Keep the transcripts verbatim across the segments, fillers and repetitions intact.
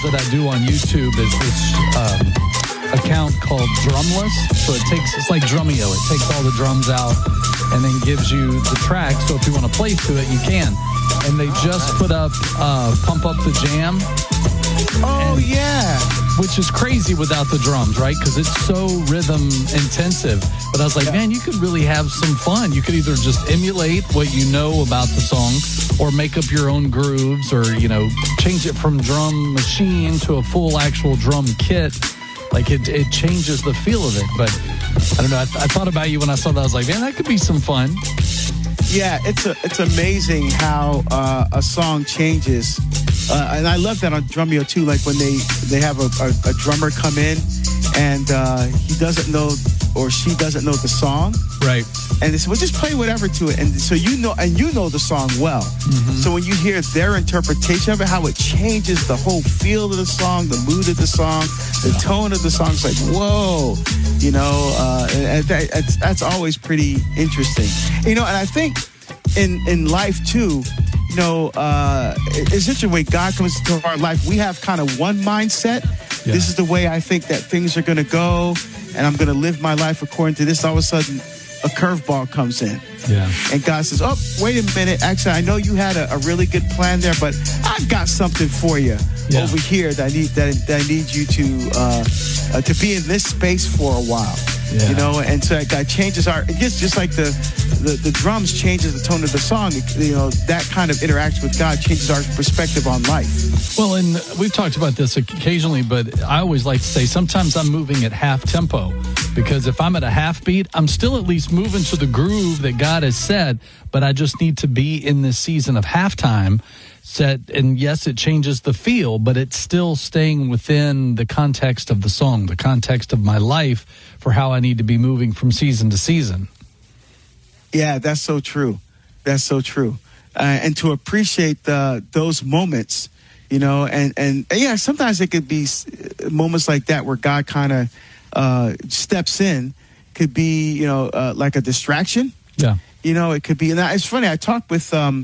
that I do on YouTube is this um, account called Drumless. So it takes, it's like Drumeo. It takes all the drums out and then gives you the track. So if you want to play to it, you can. And they just put up uh, Pump Up the Jam. Oh, and, yeah. Which is crazy without the drums, right? Because it's so rhythm intensive. But I was like, yeah. man, you could really have some fun. You could either just emulate what you know about the song or make up your own grooves or, you know, change it from drum machine to a full actual drum kit. Like, it, it changes the feel of it. But I don't know. I, I thought about you when I saw that. I was like, man, that could be some fun. Yeah, it's a, it's amazing how uh, a song changes. Uh, and I love that on Drumeo, too, like when they, they have a, a, a drummer come in and uh, he doesn't know or she doesn't know the song. Right. And they say, well, just play whatever to it. And so you know, and you know the song well. Mm-hmm. So when you hear their interpretation of it, how it changes the whole feel of the song, the mood of the song, the yeah. tone of the song, it's like, whoa, you know, uh, and that, that's, that's always pretty interesting. You know, and I think in, in life, too, you know, uh, it's interesting when God comes into our life, we have kind of one mindset. Yeah. This is the way I think that things are going to go, and I'm going to live my life according to this. All of a sudden, a curveball comes in. Yeah. And God says, oh, wait a minute. Actually, I know you had a, a really good plan there, but I've got something for you yeah. over here that I need that, that I need you to uh, uh, to be in this space for a while. Yeah. You know, and so God changes our, it gets just like the, the, the drums changes the tone of the song. You know, that kind of interaction with God changes our perspective on life. Well, and we've talked about this occasionally, but I always like to say sometimes I'm moving at half tempo because if I'm at a half beat, I'm still at least moving to the groove that God has set, but I just need to be in this season of halftime set. And yes, it changes the feel, but it's still staying within the context of the song, the context of my life for how I need to be moving from season to season. Yeah, that's so true. That's so true. Uh, and to appreciate the, those moments, you know, and, and, and yeah, sometimes it could be moments like that where God kind of uh, steps in, could be, you know, uh, like a distraction. Yeah. You know, it could be, and it's funny, I talk with um,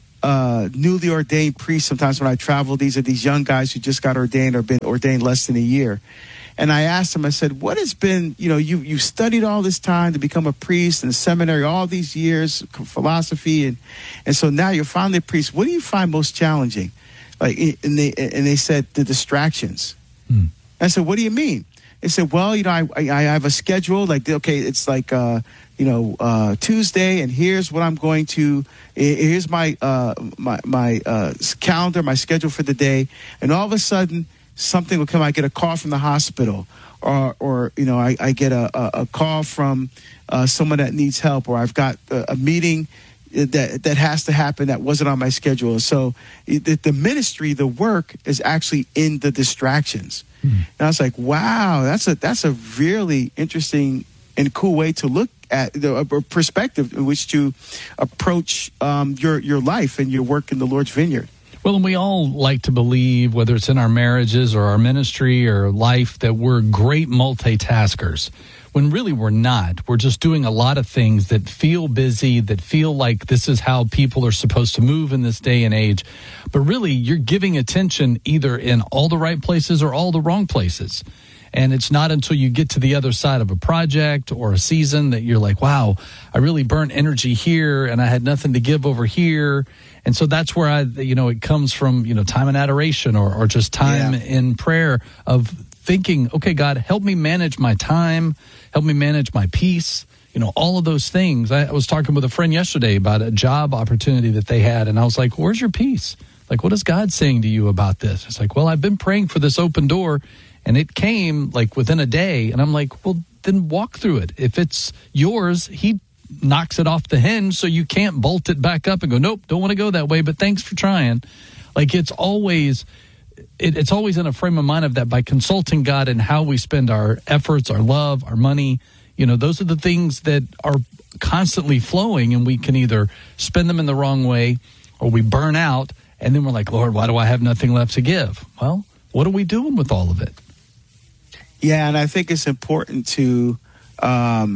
uh, newly ordained priests sometimes when I travel. These are these young guys who just got ordained or been ordained less than a year. And I asked them, I said, what has been, you know, you, you studied all this time to become a priest in seminary, all these years, philosophy, and, and so now you're finally a priest. What do you find most challenging? Like, and they, and they said, the distractions. Hmm. I said, what do you mean? They said, well, you know, I, I, I have a schedule, like, okay, it's like, uh, you know, uh, Tuesday, and here's what I'm going to, here's my, uh, my, my uh, calendar, my schedule for the day. And all of a sudden, something will come. I get a call from the hospital, or, or you know, I, I get a, a, a call from uh, someone that needs help, or I've got a, a meeting that that has to happen that wasn't on my schedule. So the, the ministry, the work is actually in the distractions. Mm-hmm. And I was like, wow, that's a that's a really interesting and cool way to look at the a perspective in which to approach um, your your life and your work in the Lord's vineyard. Well, and we all like to believe, whether it's in our marriages or our ministry or life, that we're great multitaskers, when really we're not. We're just doing a lot of things that feel busy, that feel like this is how people are supposed to move in this day and age. But really, you're giving attention either in all the right places or all the wrong places. And it's not until you get to the other side of a project or a season that you're like, wow, I really burnt energy here and I had nothing to give over here. And so that's where I, you know, it comes from, you know, time in adoration or, or just time yeah. in prayer of thinking, okay, God, help me manage my time, help me manage my peace, you know, all of those things. I, I was talking with a friend yesterday about a job opportunity that they had, and I was like, where's your peace? Like, what is God saying to you about this? It's like, well, I've been praying for this open door, and it came like within a day, and I'm like, well, then walk through it. If it's yours, he knocks it off the hinge so you can't bolt it back up and go, nope, don't want to go that way, but thanks for trying. Like, it's always it, it's always in a frame of mind of that by consulting God and how we spend our efforts, our love, our money. You know, those are the things that are constantly flowing, and we can either spend them in the wrong way or we burn out, and then we're like, Lord, why do I have nothing left to give? Well, what are we doing with all of it? Yeah, and I think it's important to um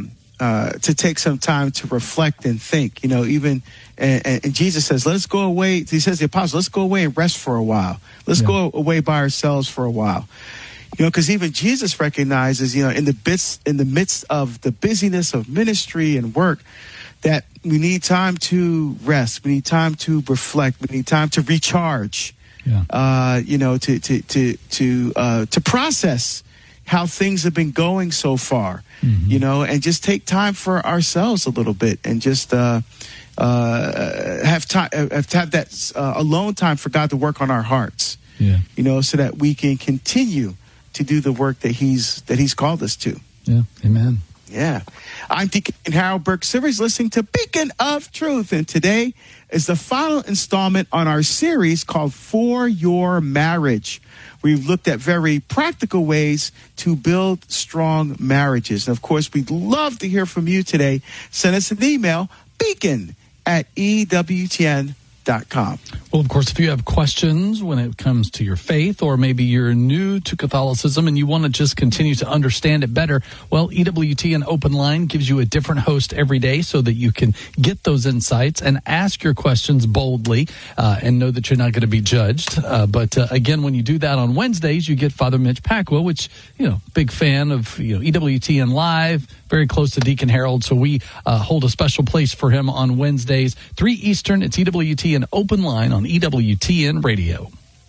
uh, to take some time to reflect and think. You know, even and, and Jesus says, "Let's go away." He says, "The apostles, let's go away and rest for a while. Let's yeah. go away by ourselves for a while." You know, because even Jesus recognizes, you know, in the bits in the midst of the busyness of ministry and work, that we need time to rest. We need time to reflect. We need time to recharge. Yeah. Uh, you know, to to to to uh, to process how things have been going so far. Mm-hmm. You know, and just take time for ourselves a little bit, and just uh, uh, have time have to have that uh, alone time for God to work on our hearts. Yeah. You know, so that we can continue to do the work that He's that He's called us to. Yeah. Amen. Yeah. I'm Deacon Harold Burke Sivers, listening to Beacon of Truth. And today is the final installment on our series called For Your Marriage. We've looked at very practical ways to build strong marriages. And of course, we'd love to hear from you today. Send us an email, beacon at E W T N dot com. Well, of course, if you have questions when it comes to your faith, or maybe you're new to Catholicism and you want to just continue to understand it better, well, E W T N Open Line gives you a different host every day so that you can get those insights and ask your questions boldly uh, and know that you're not going to be judged. Uh, but uh, again, when you do that on Wednesdays, you get Father Mitch Pacwa, which, you know, big fan of, you know, E W T N Live, very close to Deacon Harold. So we uh, hold a special place for him on Wednesdays, three Eastern. It's E W T N Open Line on E W T N Radio.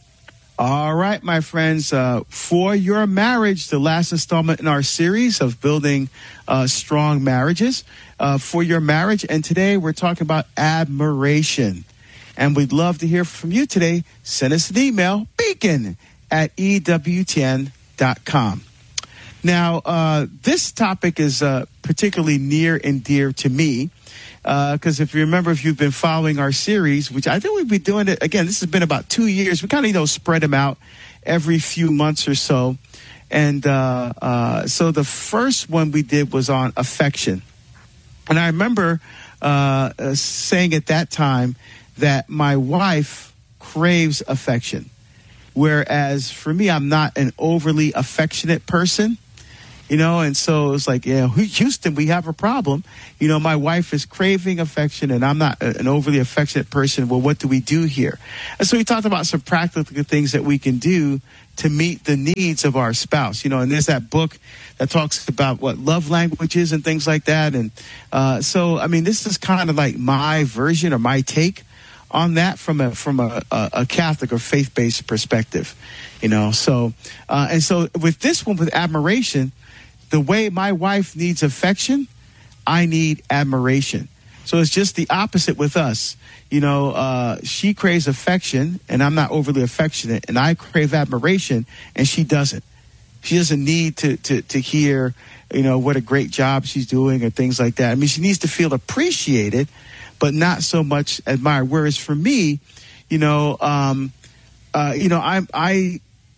All right, my friends, uh, For Your Marriage, the last installment in our series of building uh, strong marriages, uh, For Your Marriage. And today we're talking about admiration. And we'd love to hear from you today. Send us an email, beacon at E W T N dot com. Now, uh, this topic is uh, particularly near and dear to me. Because uh, if you remember, if you've been following our series, which I think we've been doing it, again, this has been about two years. We kind of, you know, spread them out every few months or so. And uh, uh, so the first one we did was on affection. And I remember uh, uh, saying at that time that my wife craves affection. Whereas for me, I'm not an overly affectionate person. You know, and so it's like, yeah, Houston, we have a problem. You know, my wife is craving affection and I'm not an overly affectionate person. Well, what do we do here? And so we talked about some practical things that we can do to meet the needs of our spouse. You know, and there's that book that talks about what love languages and things like that. And uh, so, I mean, this is kind of like my version or my take on that from a from a, a Catholic or faith-based perspective. You know, so uh, and so with this one, with admiration, the way my wife needs affection, I need admiration. So it's just the opposite with us. You know, uh, she craves affection, and I'm not overly affectionate, and I crave admiration, and she doesn't. She doesn't need to, to, to hear, you know, what a great job she's doing or things like that. I mean, she needs to feel appreciated, but not so much admired. Whereas for me, you know, um, uh, you know, I, I,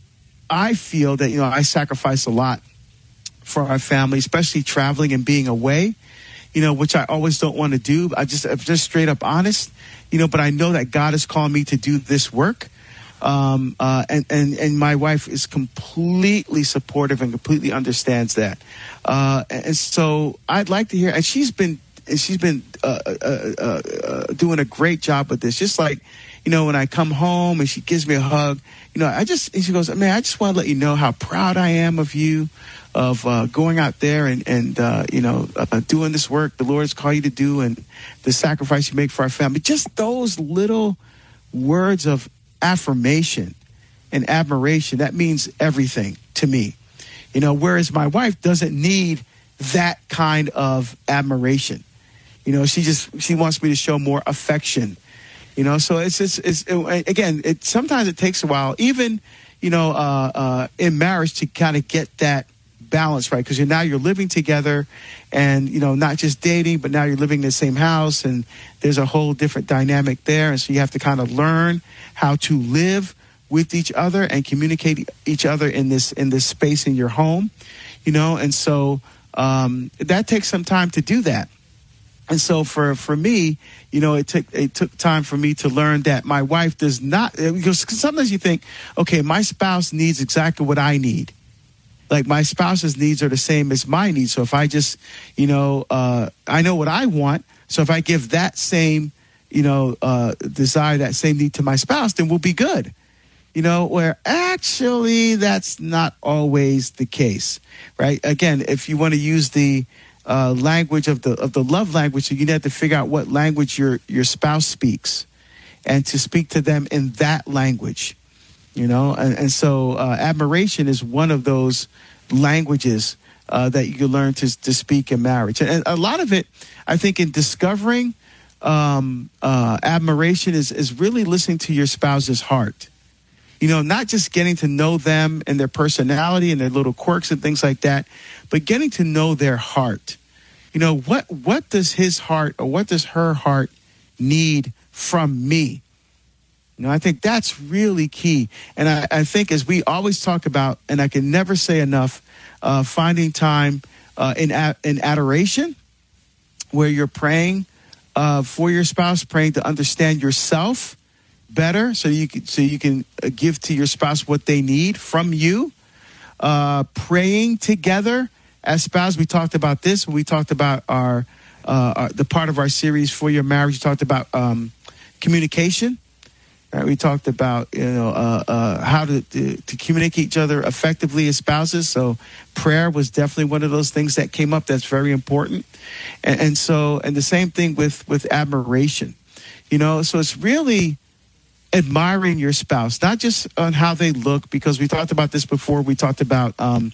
I feel that, you know, I sacrifice a lot for our family, especially traveling and being away, you know, which I always don't want to do. I just, I'm just straight up honest, you know, but I know that God has called me to do this work. Um, uh, and, and, and my wife is completely supportive and completely understands that. Uh, and so I'd like to hear, and she's been, and she's been, uh, uh, uh, uh, doing a great job with this. Just like, you know, when I come home and she gives me a hug, you know, I just, and she goes, man, I just want to let you know how proud I am of you, of uh, going out there and, and uh, you know, uh, doing this work the Lord has called you to do, and the sacrifice you make for our family. Just those little words of affirmation and admiration, that means everything to me. You know, whereas my wife doesn't need that kind of admiration. You know, she just, she wants me to show more affection. You know, so it's, it's, it's it, again, it sometimes it takes a while, even, you know, uh, uh, in marriage, to kind of get that balance right, because you're now you're living together, and you know, not just dating, but now you're living in the same house, and there's a whole different dynamic there, and so you have to kind of learn how to live with each other and communicate each other in this in this space in your home, you know, and so um, that takes some time to do that. And so for for me, you know, it took it took time for me to learn that my wife does not, because sometimes you think, okay, my spouse needs exactly what I need. Like my spouse's needs are the same as my needs. So if I just, you know, uh, I know what I want. So if I give that same, you know, uh, desire, that same need to my spouse, then we'll be good. You know, where actually that's not always the case, right? Again, if you want to use the uh, language of the of the love language, so you have to figure out what language your your spouse speaks, and to speak to them in that language. You know, and, and so uh, admiration is one of those languages uh, that you can learn to to speak in marriage. And a lot of it, I think, in discovering um, uh, admiration is is really listening to your spouse's heart. You know, not just getting to know them and their personality and their little quirks and things like that, but getting to know their heart. You know, what what does his heart or what does her heart need from me? You know, I think that's really key. And I, I think as we always talk about, and I can never say enough, uh, finding time uh, in in adoration, where you're praying uh, for your spouse, praying to understand yourself better, so you can so you can give to your spouse what they need from you. Uh, praying together as spouse. We talked about this when we talked about our, uh, our the part of our series For Your Marriage. We talked about um, communication. Right? We talked about you know uh, uh, how to, to to communicate each other effectively as spouses. So prayer was definitely one of those things that came up. That's very important. And, and so and the same thing with with admiration. You know, so it's really admiring your spouse, not just on how they look, because we talked about this before. We talked about um,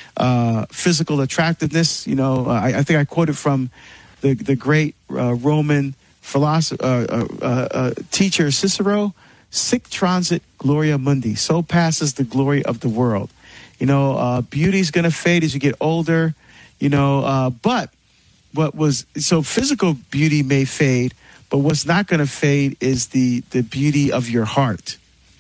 uh, physical attractiveness. You know, uh, I, I think I quoted from the the great uh, Roman philosopher uh, uh, uh, teacher Cicero: "Sic transit gloria mundi." So passes the glory of the world. You know, uh, beauty's going to fade as you get older. You know, uh, but what was so physical beauty may fade. But what's not going to fade is the, the beauty of your heart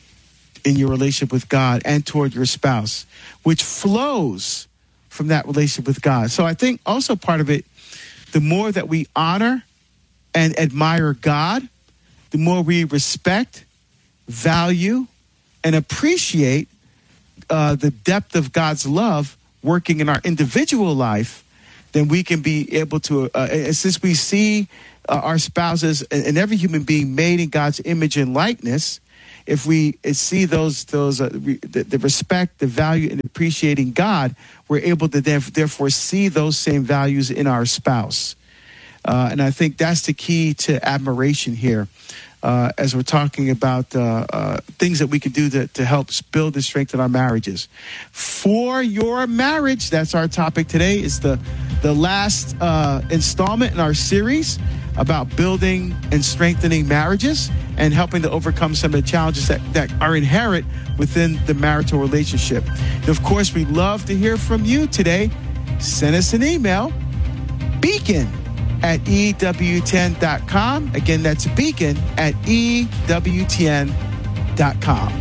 in your relationship with God and toward your spouse, which flows from that relationship with God. So I think also part of it, the more that we honor and admire God, the more we respect, value, and appreciate uh, the depth of God's love working in our individual life, then we can be able to, uh, and since we see uh, our spouses and every human being made in God's image and likeness, if we see those, those uh, the, the respect, the value, and appreciating God, we're able to therefore see those same values in our spouse. Uh, and I think that's the key to admiration here. Uh, as we're talking about uh, uh, things that we can do to, to help build and strengthen our marriages. For Your Marriage, that's our topic today. It's the, the last uh, installment in our series about building and strengthening marriages and helping to overcome some of the challenges that, that are inherent within the marital relationship. And of course, we'd love to hear from you today. Send us an email, beacon at E W T N dot com. Again, that's beacon at E W T N dot com.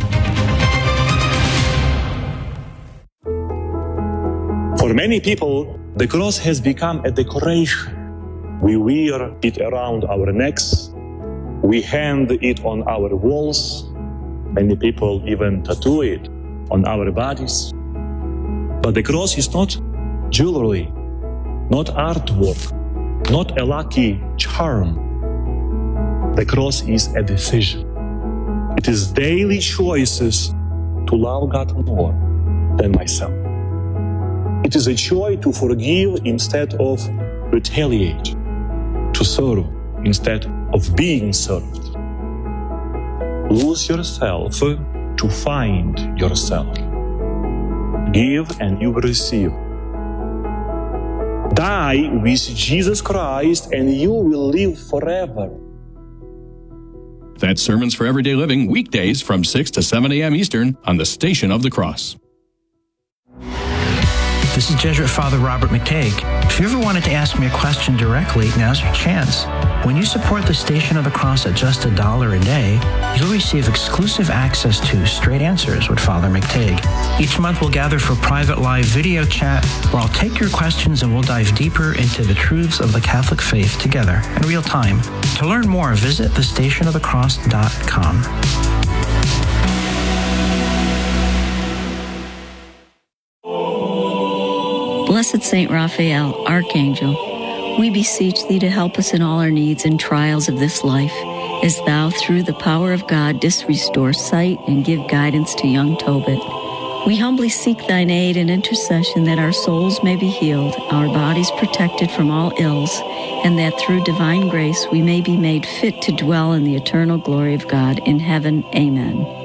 For many people, the cross has become a decoration. We wear it around our necks. We hang it on our walls. Many people even tattoo it on our bodies. But the cross is not jewelry, not artwork, not a lucky charm. The cross is a decision. It is daily choices to love God more than myself. It is a choice to forgive instead of retaliate, to serve instead of being served. Lose yourself to find yourself. Give and you will receive. Die with Jesus Christ and you will live forever. That's Sermons for Everyday Living, weekdays from six to seven a.m. Eastern on the Station of the Cross. This is Jesuit Father Robert McTague. If you ever wanted to ask me a question directly, now's your chance. When you support the Station of the Cross at just a dollar a day, you'll receive exclusive access to Straight Answers with Father McTague. Each month we'll gather for private live video chat where I'll take your questions and we'll dive deeper into the truths of the Catholic faith together in real time. To learn more, visit the station of the cross dot com. Oh. Blessed Saint Raphael, Archangel, we beseech thee to help us in all our needs and trials of this life, as thou, through the power of God, didst restore sight and give guidance to young Tobit. We humbly seek thine aid and intercession that our souls may be healed, our bodies protected from all ills, and that through divine grace we may be made fit to dwell in the eternal glory of God in heaven. Amen.